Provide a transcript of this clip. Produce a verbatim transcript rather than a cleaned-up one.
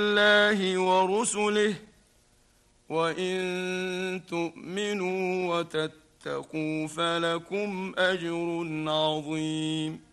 الله ورسله وإن تؤمنوا وتتقوا فلكم أجر عظيم.